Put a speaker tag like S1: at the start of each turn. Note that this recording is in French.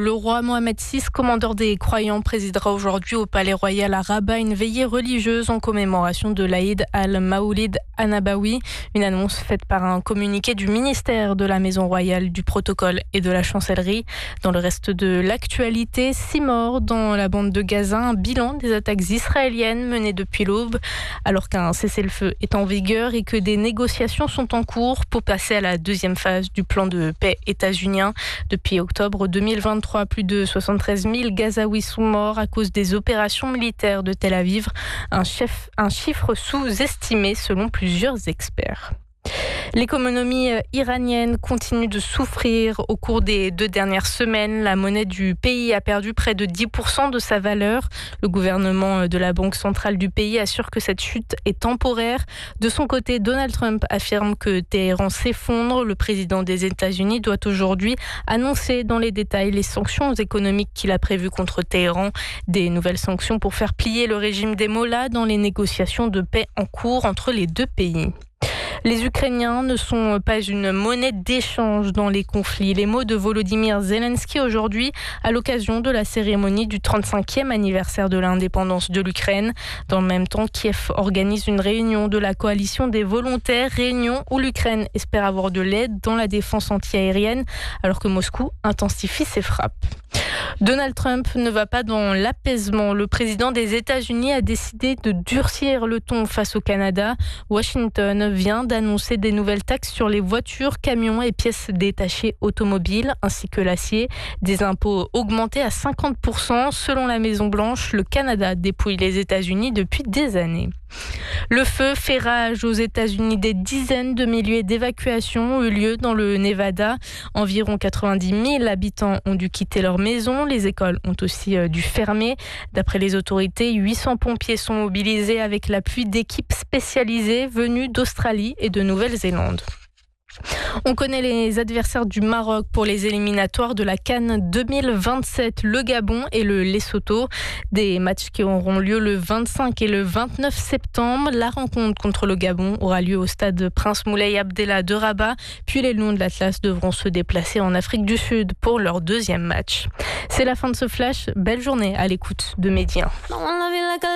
S1: Le roi Mohamed VI, commandeur des croyants, présidera aujourd'hui au Palais Royal à Rabat une veillée religieuse en commémoration de l'Aïd al-Maoulid Anabawi. Une annonce faite par un communiqué du ministère de la Maison Royale, du Protocole et de la Chancellerie. Dans le reste de l'actualité, 6 morts dans la bande de Gaza, un bilan des attaques israéliennes menées depuis l'aube, alors qu'un cessez-le-feu est en vigueur et que des négociations sont en cours pour passer à la deuxième phase du plan de paix états-unien. Depuis octobre 2023, plus de 73 000 Gazaouis sont morts à cause des opérations militaires de Tel Aviv, un chiffre sous-estimé selon plusieurs experts. L'économie iranienne continue de souffrir. Au cours des 2 dernières semaines, la monnaie du pays a perdu près de 10% de sa valeur. Le gouvernement de la Banque centrale du pays assure que cette chute est temporaire. De son côté, Donald Trump affirme que Téhéran s'effondre. Le président des États-Unis doit aujourd'hui annoncer dans les détails les sanctions économiques qu'il a prévues contre Téhéran. Des nouvelles sanctions pour faire plier le régime des mollahs dans les négociations de paix en cours entre les 2 pays. Les Ukrainiens ne sont pas une monnaie d'échange dans les conflits. Les mots de Volodymyr Zelensky aujourd'hui à l'occasion de la cérémonie du 35e anniversaire de l'indépendance de l'Ukraine. Dans le même temps, Kiev organise une réunion de la coalition des volontaires, réunion où l'Ukraine espère avoir de l'aide dans la défense antiaérienne alors que Moscou intensifie ses frappes. Donald Trump ne va pas dans l'apaisement. Le président des États-Unis a décidé de durcir le ton face au Canada. Washington vient d'annoncer des nouvelles taxes sur les voitures, camions et pièces détachées automobiles, ainsi que l'acier. Des impôts augmentés à 50%. Selon la Maison-Blanche, le Canada dépouille les États-Unis depuis des années. Le feu fait rage aux États-Unis. Des dizaines de milliers d'évacuations ont eu lieu dans le Nevada. Environ 90 000 habitants ont dû quitter leur maison. Les écoles ont aussi dû fermer. D'après les autorités, 800 pompiers sont mobilisés avec l'appui d'équipes spécialisées venues d'Australie et de Nouvelle-Zélande. On connaît les adversaires du Maroc pour les éliminatoires de la CAN 2027, le Gabon et le Lesotho. Des matchs qui auront lieu le 25 et le 29 septembre. La rencontre contre le Gabon aura lieu au stade Prince Moulay Abdellah de Rabat. Puis les Lions de l'Atlas devront se déplacer en Afrique du Sud pour leur 2e match. C'est la fin de ce flash. Belle journée à l'écoute de Média.